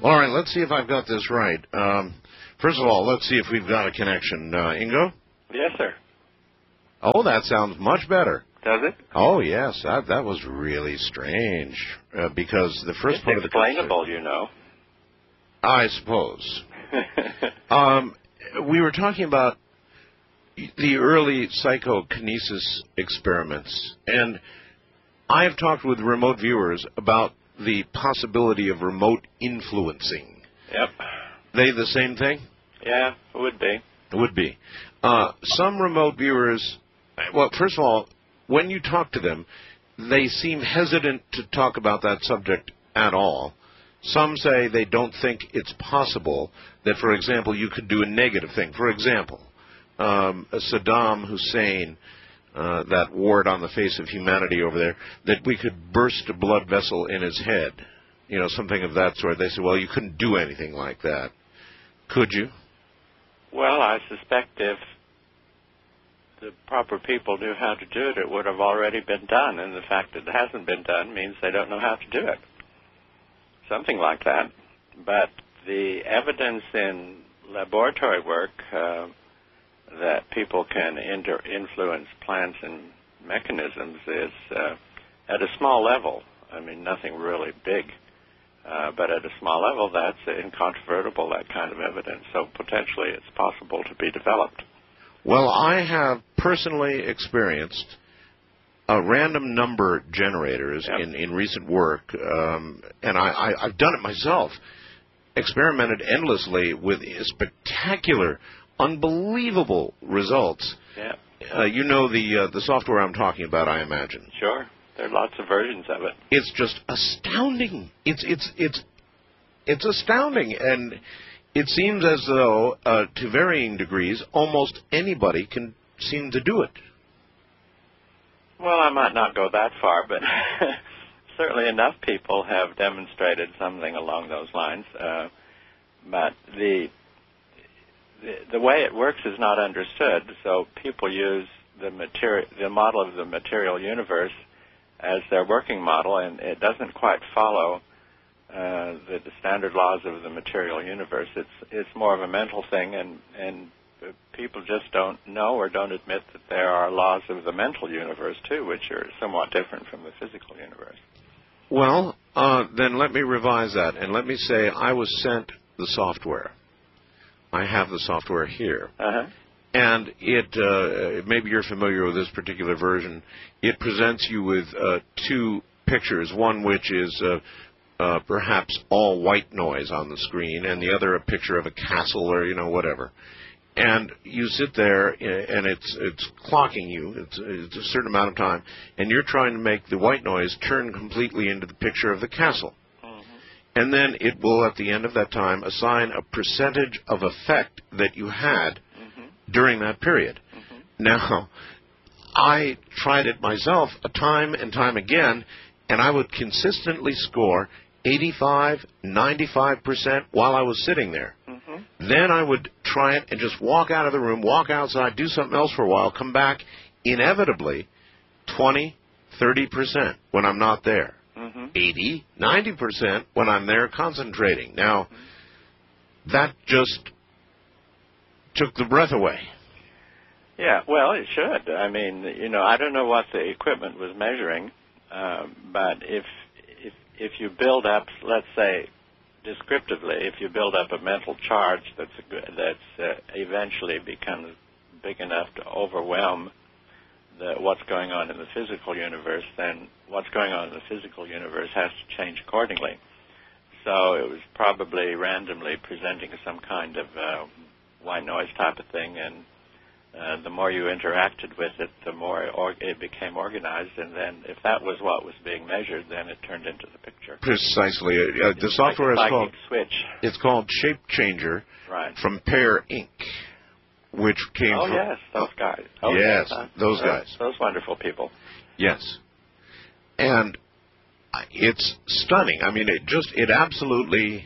All right, let's see if I've got this right. First of all, let's see if we've got a connection. Ingo? Yes, sir. Oh, that sounds much better. Does it? Oh, yes. That was really strange because the first part of the explainable, you know. I suppose. We were talking about the early psychokinesis experiments, and I have talked with remote viewers about the possibility of remote influencing. Yep. They the same thing? Yeah, it would be. It would be. Some remote viewers, well, first of all, when you talk to them, they seem hesitant to talk about that subject at all. Some say they don't think it's possible that, for example, you could do a negative thing. For example, Saddam Hussein, that wart on the face of humanity over there, that we could burst a blood vessel in his head, you know, something of that sort. They say, well, you couldn't do anything like that. Could you? Well, I suspect if the proper people knew how to do it, it would have already been done, and the fact that it hasn't been done means they don't know how to do it. Something like that. But the evidence in laboratory work that people can influence plants and mechanisms is at a small level. I mean, nothing really big. But at a small level, that's incontrovertible, that kind of evidence. So potentially it's possible to be developed. Well, I have personally experienced random number generators in recent work, and I've done it myself, experimented endlessly with spectacular, unbelievable results. Yeah. You know the software I'm talking about, I imagine. Sure. There are lots of versions of it. It's just astounding. It's astounding, and it seems as though, to varying degrees, almost anybody can seem to do it. Well, I might not go that far, but certainly enough people have demonstrated something along those lines. But the way it works is not understood, so people use the model of the material universe as their working model, and it doesn't quite follow the standard laws of the material universe. It's more of a mental thing, and people just don't know or don't admit that there are laws of the mental universe too, which are somewhat different from the physical universe. Well, then let me revise that, and let me say I was sent the software. I have the software here. Uh-huh. And maybe you're familiar with this particular version. It presents you with two pictures, one which is perhaps all white noise on the screen, and the other a picture of a castle or, whatever. And you sit there, and it's clocking you. It's a certain amount of time, and you're trying to make the white noise turn completely into the picture of the castle. And then it will, at the end of that time, assign a percentage of effect that you had during that period. Now, I tried it myself time and time again, and I would consistently score 85, 95% while I was sitting there. Then I would try it and just walk out of the room, walk outside, do something else for a while, come back, inevitably 20, 30% when I'm not there. 80, 90% when I'm there concentrating. Now, that just took the breath away. Yeah, well, it should. I mean, I don't know what the equipment was measuring, but if you build up, let's say, descriptively, if you build up a mental charge that's eventually becomes big enough to overwhelm what's going on in the physical universe, then what's going on in the physical universe has to change accordingly. So it was probably randomly presenting some kind of white noise type of thing, and the more you interacted with it, the more it became organized, and then if that was what was being measured, then it turned into the picture. Precisely. The software is called switch. It's called Shape Changer from Pear Inc., which came from... yes, those guys. Yes, those guys. Those wonderful people. Yes. And it's stunning. I mean, it absolutely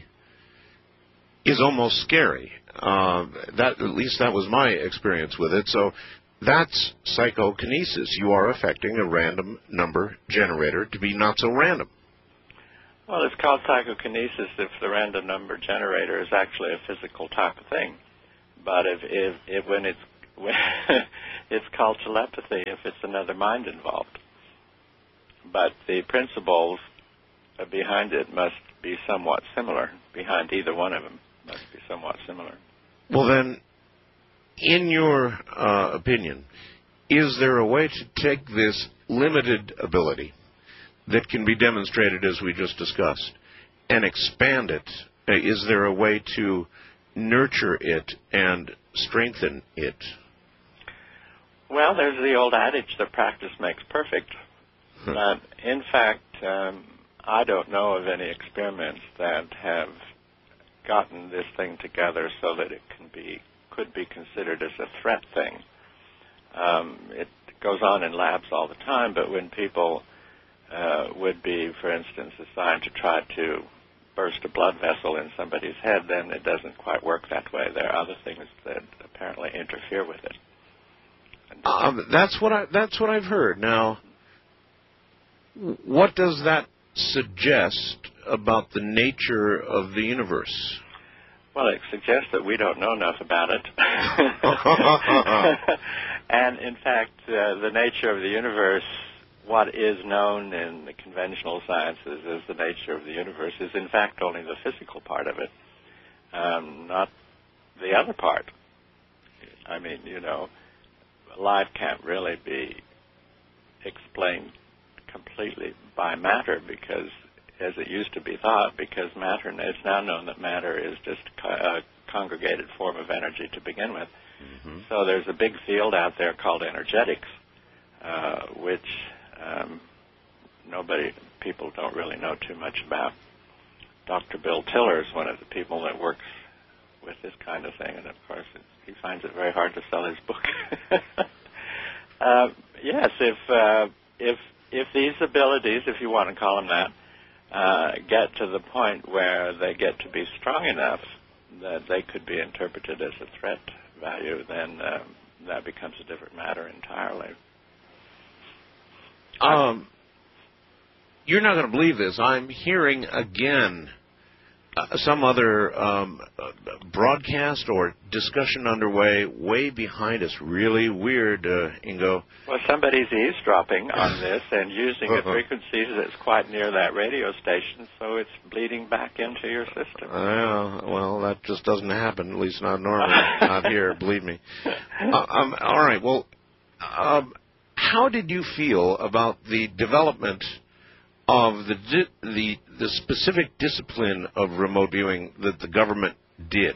is almost scary. At least that was my experience with it. So that's psychokinesis. You are affecting a random number generator to be not so random. Well, it's called psychokinesis if the random number generator is actually a physical type of thing. But if when it's called telepathy if it's another mind involved. But the principles behind it must be somewhat similar. Behind either one of them must be somewhat similar. Well, then, in your opinion, is there a way to take this limited ability that can be demonstrated, as we just discussed, and expand it? Is there a way to nurture it and strengthen it? Well, there's the old adage that practice makes perfect. But in fact, I don't know of any experiments that have gotten this thing together so that it could be considered as a threat thing. It goes on in labs all the time, but when people would be, for instance, assigned to try to burst a blood vessel in somebody's head, then it doesn't quite work that way. There are other things that apparently interfere with it. That's what I've heard. Now, what does that suggest about the nature of the universe? Well, it suggests that we don't know enough about it. And, in fact, the nature of the universe, what is known in the conventional sciences as the nature of the universe, is, in fact, only the physical part of it, not the other part. I mean, life can't really be explained completely by matter because, as it used to be thought, because matter, it's now known that matter is just a congregated form of energy to begin with. Mm-hmm. So there's a big field out there called energetics, which people don't really know too much about. Dr. Bill Tiller is one of the people that works with this kind of thing, and of course he finds it very hard to sell his book. Yes, if these abilities, if you want to call them that, get to the point where they get to be strong enough that they could be interpreted as a threat value, then that becomes a different matter entirely. You're not going to believe this. I'm hearing again some other broadcast or discussion underway way behind us. Really weird, Ingo. Well, somebody's eavesdropping on this and using a frequency that's quite near that radio station, so it's bleeding back into your system. Well, that just doesn't happen, at least not normally. Not here, believe me. All right, well, how did you feel about the development of the specific discipline of remote viewing that the government did?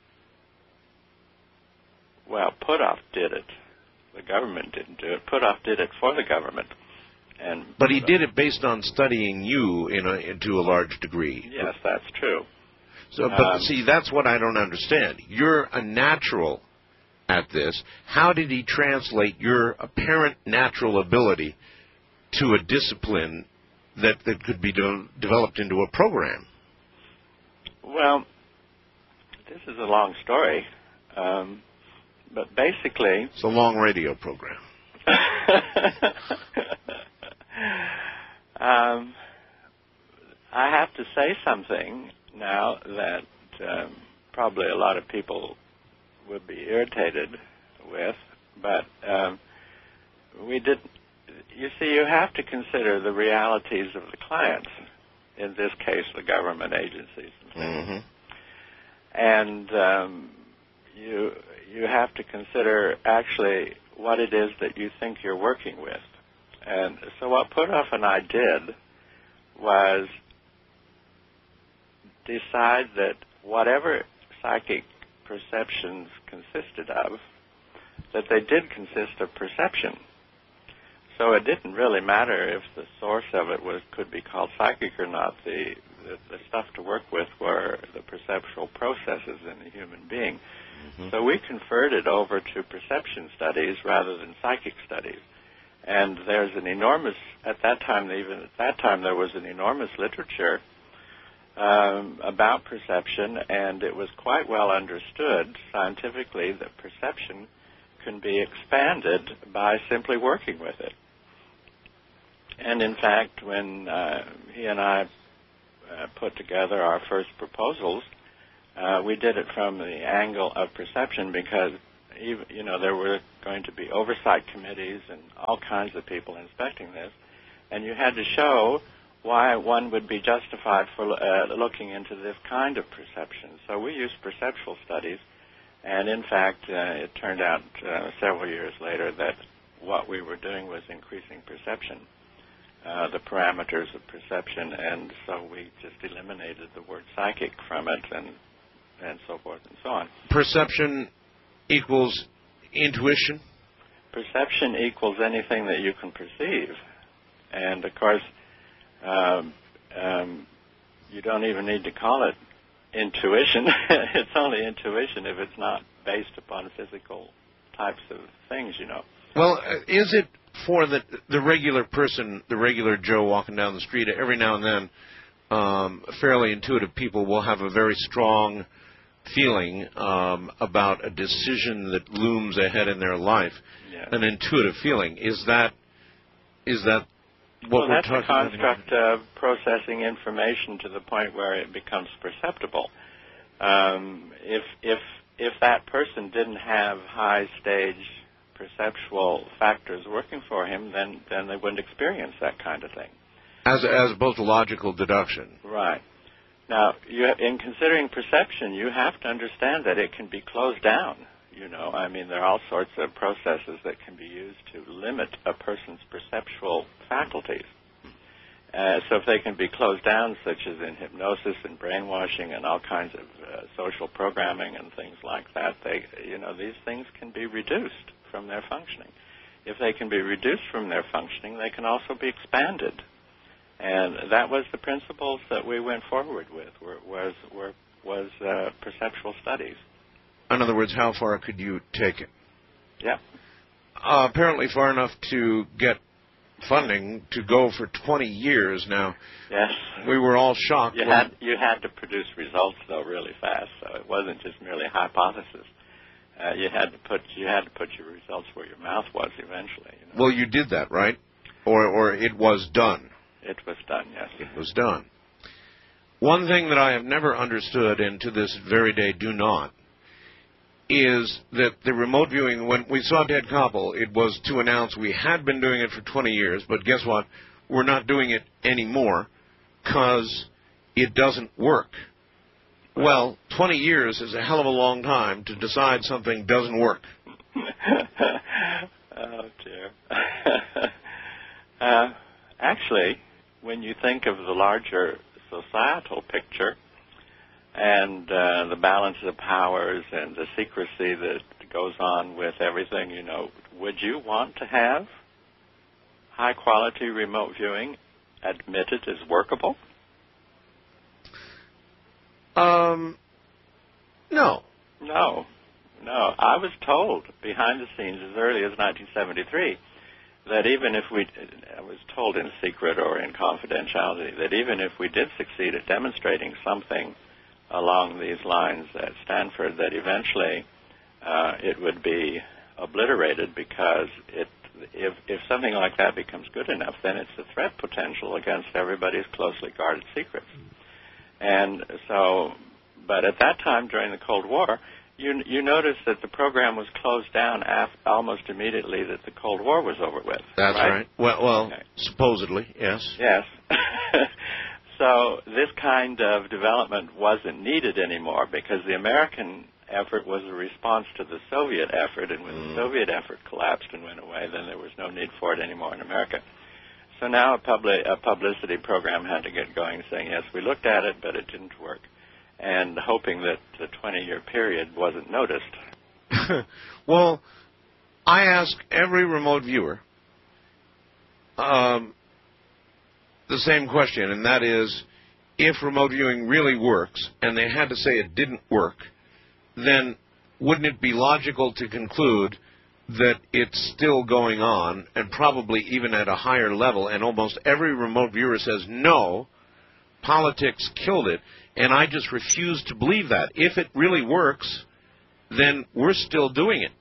Well, Puthoff did it. The government didn't do it. Puthoff did it for the government. But he did it based on studying you to a large degree. Yes, that's true. So, but see, that's what I don't understand. You're a natural at this. How did he translate your apparent natural ability to a discipline that could be developed into a program? Well, this is a long story, but basically... It's a long radio program. I have to say something now that probably a lot of people would be irritated with, but we didn't... You see, you have to consider the realities of the clients, in this case, the government agencies. Mm-hmm. And you have to consider actually what it is that you think you're working with. And so what Puthoff and I did was decide that whatever psychic perceptions consisted of, that they did consist of perception. So it didn't really matter if the source of it could be called psychic or not. The stuff to work with were the perceptual processes in the human being. Mm-hmm. So we converted it over to perception studies rather than psychic studies. And there's an enormous, even at that time, there was an enormous literature about perception, and it was quite well understood scientifically that perception can be expanded by simply working with it. And in fact, when he and I put together our first proposals, we did it from the angle of perception because, there were going to be oversight committees and all kinds of people inspecting this, and you had to show why one would be justified for looking into this kind of perception. So we used perceptual studies, and in fact, it turned out several years later that what we were doing was increasing perception, the parameters of perception, and so we just eliminated the word psychic from it and so forth and so on. Perception equals intuition? Perception equals anything that you can perceive. And, of course, you don't even need to call it intuition. It's only intuition if it's not based upon physical types of things, Well, is it for the regular person, the regular Joe walking down the street, every now and then fairly intuitive people will have a very strong feeling about a decision that looms ahead in their life, an intuitive feeling. Is that what we're talking about? That's a construct of processing information to the point where it becomes perceptible. If that person didn't have high stage perceptual factors working for him, then they wouldn't experience that kind of thing. As opposed to logical deduction. Right. Now, in considering perception, you have to understand that it can be closed down. There are all sorts of processes that can be used to limit a person's perceptual faculties. So if they can be closed down, such as in hypnosis and brainwashing and all kinds of social programming and things like that, these things can be reduced from their functioning. If they can be reduced from their functioning, they can also be expanded. And that was the principles that we went forward with, was perceptual studies. In other words, how far could you take it? Yeah. Apparently far enough to get funding to go for 20 years now. Yes. We were all shocked. You had to produce results, though, really fast, so it wasn't just merely hypothesis. You had to put your results where your mouth was eventually. Well, you did that, right? Or it was done. It was done, yes. It was done. One thing that I have never understood, and to this very day do not, is that the remote viewing, when we saw Ted Koppel, it was to announce we had been doing it for 20 years, but guess what? We're not doing it anymore because it doesn't work. Well, 20 years is a hell of a long time to decide something doesn't work. Oh, dear. Actually, when you think of the larger societal picture and the balance of powers and the secrecy that goes on with everything, would you want to have high-quality remote viewing admitted as workable? No. No. I was told behind the scenes as early as 1973 that even if I was told in secret or in confidentiality, that even if we did succeed at demonstrating something along these lines at Stanford, that eventually it would be obliterated because if something like that becomes good enough, then it's a threat potential against everybody's closely guarded secrets. And so, but at that time during the Cold War, you notice that the program was closed down almost immediately that the Cold War was over with. That's right. Well, okay. Supposedly, yes. Yes. So this kind of development wasn't needed anymore because the American effort was a response to the Soviet effort, and when the Soviet effort collapsed and went away, then there was no need for it anymore in America. So now a publicity program had to get going saying, yes, we looked at it, but it didn't work, and hoping that the 20-year period wasn't noticed. Well, I ask every remote viewer the same question, and that is, if remote viewing really works, and they had to say it didn't work, then wouldn't it be logical to conclude that it's still going on, and probably even at a higher level, and almost every remote viewer says, no, politics killed it, and I just refuse to believe that. If it really works, then we're still doing it.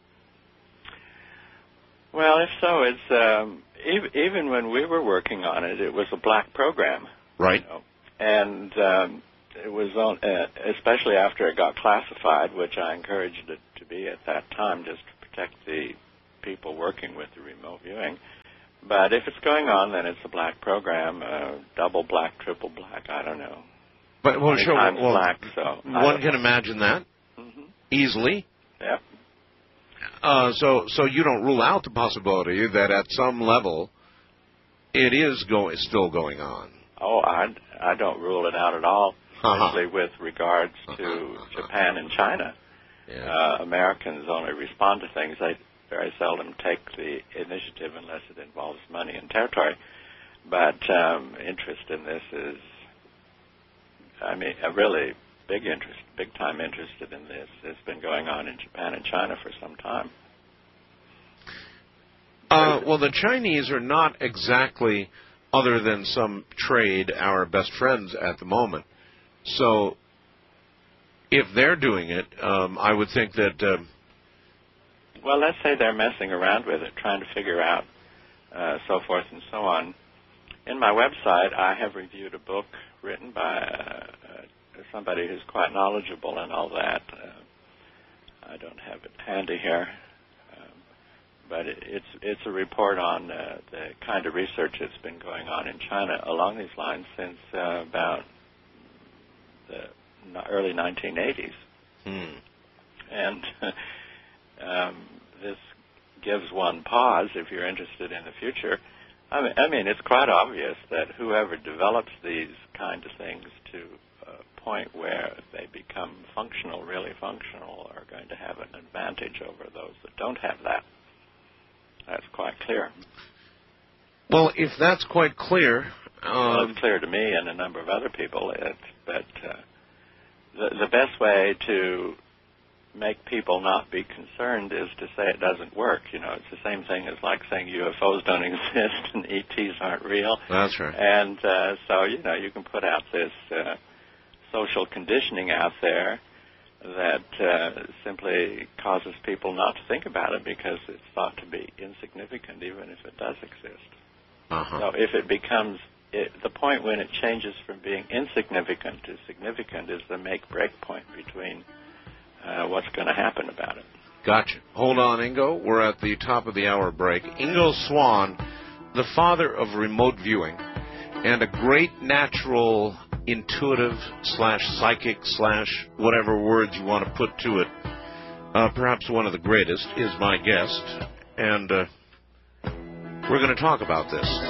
Well, if so, it's even when we were working on it, it was a black program. Right. And it was on, especially after it got classified, which I encouraged it to be at that time, just to protect the people working with the remote viewing. But if it's going on, then it's a black program, double black, triple black, I don't know. But well, sure, times black, so one can imagine that easily. Yep. So you don't rule out the possibility that at some level it is still going on. Oh, I don't rule it out at all, especially with regards to Japan and China. Yeah. Americans only respond to things. They very seldom take the initiative unless it involves money and territory. But interest in this is, I mean, a really big interest, big time interested in this. It's been going on in Japan and China for some time. Well, the Chinese are not exactly, other than some trade, our best friends at the moment. So if they're doing it, I would think that... well, let's say they're messing around with it, trying to figure out so forth and so on. In my website, I have reviewed a book written by somebody who's quite knowledgeable and all that. I don't have it handy here, but it's a report on the kind of research that's been going on in China along these lines since about the early 1980s. And this gives one pause if you're interested in the future. I mean, it's quite obvious that whoever develops these kind of things to a point where they become functional, really functional, are going to have an advantage over those that don't have that. That's quite clear. Well, if that's quite clear... well, it's clear to me and a number of other people. But the best way to make people not be concerned is to say it doesn't work. You know, it's the same thing as like saying UFOs don't exist and ETs aren't real. That's right. And so, you know, you can put out this social conditioning out there that simply causes people not to think about it because it's thought to be insignificant even if it does exist. So if it becomes, the point when it changes from being insignificant to significant is the make-break point between what's going to happen about it. Gotcha. Hold on, Ingo. We're at the top of the hour break. Ingo Swann, the father of remote viewing, and a great natural, intuitive / psychic / whatever words you want to put to it, perhaps one of the greatest, is my guest. And we're going to talk about this.